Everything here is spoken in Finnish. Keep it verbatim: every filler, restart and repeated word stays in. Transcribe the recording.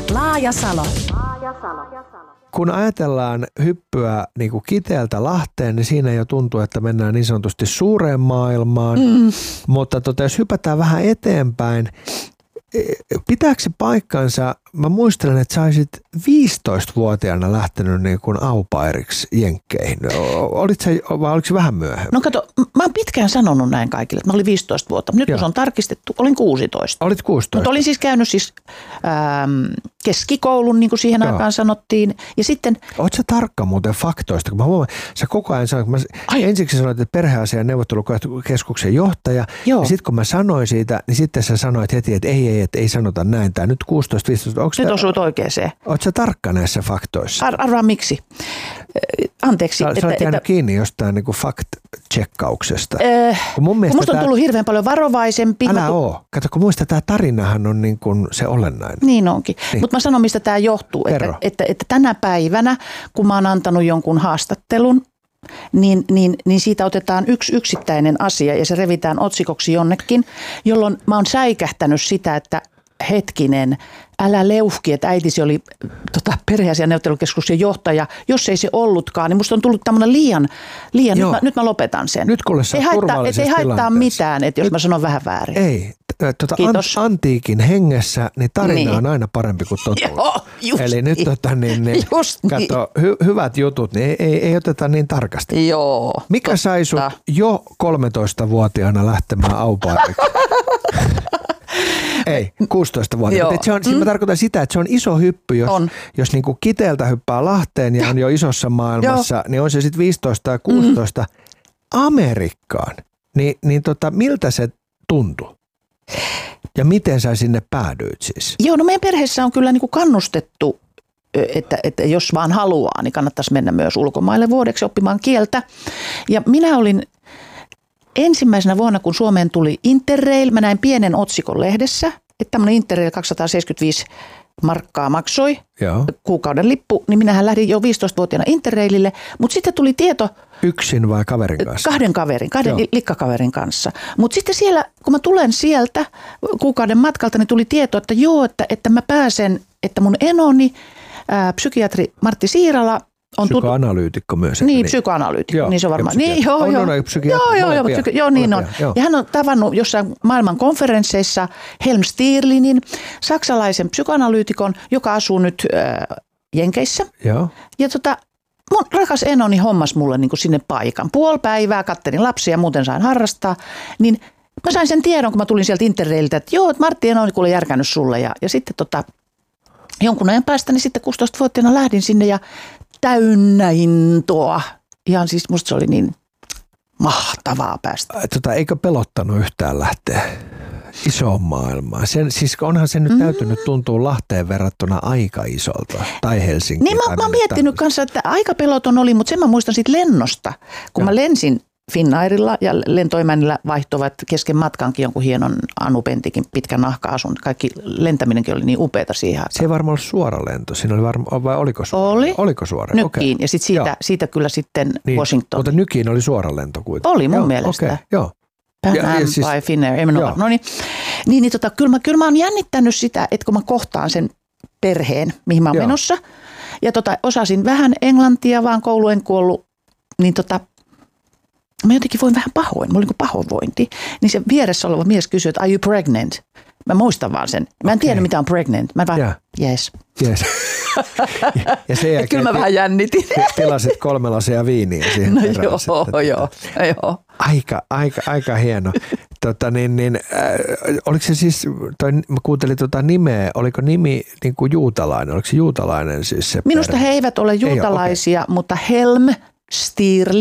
Laajasalo. Kun ajatellaan hyppyä niin kuin Kiteeltä Lahteen, niin siinä jo tuntuu, että mennään niin sanotusti suureen maailmaan. Mm. Mutta tota, jos hypätään vähän eteenpäin, pitääkö se paikkansa? Mä muistelen, että sä olisit viisitoistavuotiaana lähtenyt niin kuin au pairiksi Jenkkeihin. Olit sä, vai oliko se vähän myöhemmin? No kato, mä oon pitkään sanonut näin kaikille, että mä olin viisitoista vuotta. Nyt kun se on tarkistettu, olin kuusitoista. Olit kuusitoista. Mutta olin siis käynyt siis ähm, keskikoulun, niin kuin siihen Joo. aikaan sanottiin. Ja sitten... Oot sä tarkka muuten faktoista? Kun mä huomaan, sä koko ajan sanoit, kun mä ensiksi sanoit, että perheasian neuvottelukeskuksen johtaja. Joo. Ja sitten kun mä sanoin siitä, niin sitten sä sanoit heti, että ei, ei, että ei sanota näin. Tää nyt kuusitoista viisitoista. Nyt osuit oikeeseen. Oot sä tarkka näissä faktoissa? Ar- arvaa miksi. Anteeksi. Sä, että, sä olet jäänyt että, kiinni jostain niin kuin fact-checkauksesta. Äh, kun mun mielestä musta on tullut tää... hirveän paljon varovaisempi. Älä mä... oo. Kato, kun muista tämä tarinahan on niin kuin se olennainen. Niin onkin. Niin. Mutta mä sanon, mistä tämä johtuu. Että, että, että tänä päivänä, kun mä oon antanut jonkun haastattelun, Niin, niin, niin siitä otetaan yksi yksittäinen asia ja se revitään otsikoksi jonnekin, jolloin mä oon säikähtänyt sitä, että hetkinen, älä leuhki, että äitisi oli tota, perheasian neuvottelukeskuksen johtaja. Jos ei se ollutkaan, niin musta on tullut tämmöinen liian, liian nyt, mä, nyt mä lopetan sen. Nyt kuule sä ei haittaa, et ei haittaa mitään, että jos nyt, mä sanon vähän väärin. Ei, tuota, an, antiikin hengessä, niin tarina niin. on aina parempi kuin totuus. Joo, just Eli niin. nyt tota, niin, niin, kato, hy, hyvät jutut, niin ei, ei, ei oteta niin tarkasti. Joo. Mikä totta. sai sut jo kolmetoistavuotiaana lähtemään au pairiksi? Ei, kuusitoistavuotiaana. Se on, mm. Mä tarkoitan sitä, että se on iso hyppy, jos, jos niin kuin Kiteeltä hyppää Lahteen ja on jo isossa maailmassa, Joo. niin on se sitten viisitoista ja kuusitoista mm. Amerikkaan. Ni, niin tota, miltä se tuntui? Ja miten sä sinne päädyit siis? Joo, no meidän perheessä on kyllä niin kuin kannustettu, että, että jos vaan haluaa, niin kannattaisi mennä myös ulkomaille vuodeksi oppimaan kieltä. Ja minä olin... Ensimmäisenä vuonna, kun Suomeen tuli Interrail, mä näin pienen otsikon lehdessä, että tämmöinen Interrail kaksisataaseitsemänkymmentäviisi markkaa maksoi Joo. kuukauden lippu, niin minähän lähdin jo viisitoistavuotiaana Interrailille, mutta sitten tuli tieto... Yksin vai kaverin kanssa? Kahden kaverin, kahden Joo. likkakaverin kanssa. Mutta sitten siellä, kun mä tulen sieltä kuukauden matkalta, niin tuli tieto, että joo, että, että mä pääsen, että mun enoni, ää, psykiatri Martti Siirala, on psykoanalyytikko myös. Niin, psykoanalyytikko, joo, niin se on varmaan. Niin, joo, on, joo. On, on, joo, joo, joo, psyki- joo, niin on. Joo. Ja hän on tavannut jossain maailman konferensseissa Helm Stirlinin, saksalaisen psykoanalyytikon, joka asuu nyt äh, Jenkeissä. Joo. Ja tota, mun rakas enoni hommas mulle niin kuin sinne paikan. Puoli päivää kattelin lapsia ja muuten sain harrastaa. Niin mä sain sen tiedon, kun mä tulin sieltä Interraililtä, että joo, että Martti enoni kuule järkännyt sulle. Ja, ja sitten tota, jonkun ajan päästä, niin sitten kuusitoistavuotiaana lähdin sinne ja täynnä intoa. Ihan siis musta se oli niin mahtavaa päästä. Tota, eikö pelottanut yhtään lähteä isoon maailmaan? Sen, siis onhan se nyt mm. täytynyt tuntua Lahteen verrattuna aika isolta tai Helsinkiin. Niin mä, mä oon miettinyt kanssa, että aika peloton oli, mutta sen mä muistan siitä lennosta. Kun Joo. mä lensin Finnairilla ja lentoimännillä vaihtoivat kesken matkankin jonkun hienon Anu Pentikin pitkän nahka-asun. Kaikki lentäminenkin oli niin upeata siihen aikaan. Se ei varmaan ollut suora lento. Siinä oli varmaan, vai oliko suora? Oli. Oliko suora? Nykiin. Okay. Ja sitten siitä, siitä kyllä sitten niin, Washington. Mutta Nykiin oli suora lento kuitenkin. Oli mun Joo, mielestä. Okay. Joo. Pan Am siis, by Finnair. No niin, niin, niin tota, kyllä, mä, kyllä mä oon jännittänyt sitä, että kun mä kohtaan sen perheen, mihin mä oon Joo. menossa. Ja tota, osasin vähän englantia, vaan koulu en kuollut. Niin tota... Mä jotenkin voin vähän pahoin, mulla oli niin pahoinvointi. Niin se vieressä oleva mies kysyi, että are you pregnant? Mä muistan vaan sen. Mä en okay. tiedä, mitä on pregnant. Mä vaan, yeah. yes. yes. ja, ja sen jälkeen kyllä mä vähän jännitin. Tilasit kolme lasia viiniä siihen. No joo, sitten, joo, joo. Aika, aika, aika hieno. Tota, niin, niin, äh, oliko se siis, toi, mä kuuntelin tuota nimeä, oliko nimi niin kuin juutalainen? Oliko se juutalainen siis se Minusta perhe? he eivät ole juutalaisia, ei ole, okay. mutta Helm Stirling.